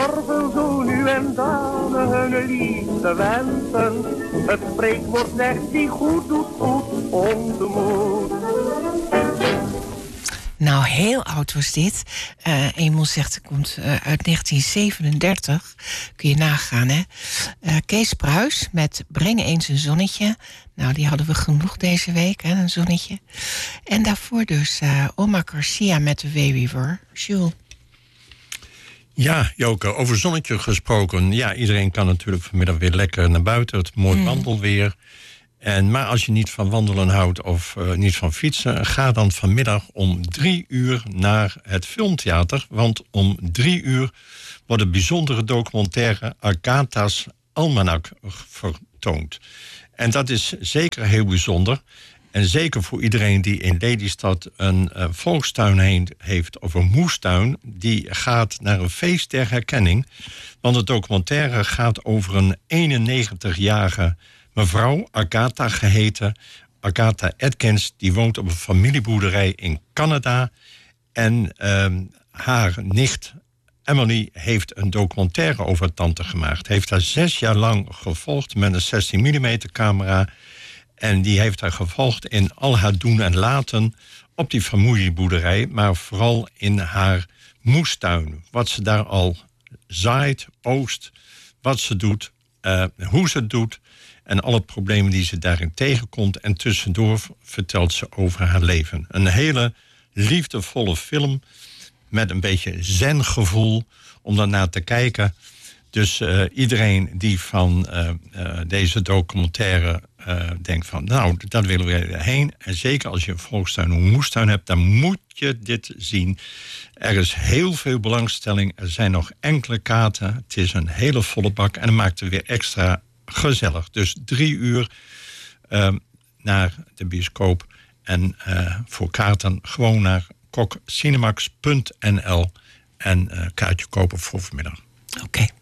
morgen zo nu en dan hun liefde wensen. Het spreekwoord zegt die goed doet goed ontmoet. Nou, heel oud was dit. Eenmaal zegt, het komt uit 1937. Kun je nagaan, hè? Kees Pruis met Breng eens een zonnetje. Nou, die hadden we genoeg deze week, hè, een zonnetje. En daarvoor dus Omar Garcia met de Way We Were. Jules. Ja, Joke, over zonnetje gesproken. Ja, iedereen kan natuurlijk vanmiddag weer lekker naar buiten. Het mooi wandelweer. Maar als je niet van wandelen houdt of niet van fietsen, ga dan vanmiddag om 3 uur naar het Filmtheater. Want om 3 uur wordt een bijzondere documentaire Agatha's Almanak vertoond. En dat is zeker heel bijzonder. En zeker voor iedereen die in Lelystad een volkstuin heeft of een moestuin, die gaat naar een feest ter herkenning. Want de documentaire gaat over een 91-jarige mevrouw, Agatha geheten. Agatha Atkins, die woont op een familieboerderij in Canada. En haar nicht Emily heeft een documentaire over tante gemaakt. Heeft haar 6 jaar lang gevolgd met een 16 mm camera. En die heeft haar gevolgd in al haar doen en laten op die familieboerderij, maar vooral in haar moestuin. Wat ze daar al zaait, oost, wat ze doet, hoe ze het doet en alle problemen die ze daarin tegenkomt. En tussendoor vertelt ze over haar leven. Een hele liefdevolle film met een beetje zen-gevoel om daarnaar te kijken. Dus iedereen die van deze documentaire denkt van, nou, dat willen we heen. En zeker als je een volkstuin of een moestuin hebt, dan moet je dit zien. Er is heel veel belangstelling. Er zijn nog enkele kaarten. Het is een hele volle bak en dat maakt het weer extra gezellig. Dus 3 uur naar de bioscoop. En voor kaarten gewoon naar kokcinemax.nl en kaartje kopen voor vanmiddag. Oké.